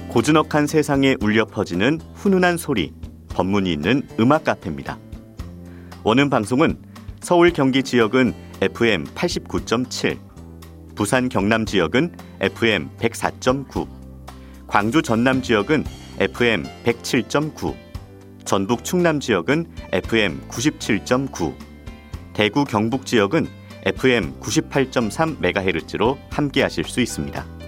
고즈넉한 세상에 울려 퍼지는 훈훈한 소리, 법문이 있는 음악 카페입니다. 오는 방송은 서울 경기 지역은 FM 89.7, 부산 경남 지역은 FM 104.9, 광주 전남 지역은 FM 107.9, 전북 충남 지역은 FM 97.9, 대구 경북 지역은 FM 98.3MHz로 함께하실 수 있습니다.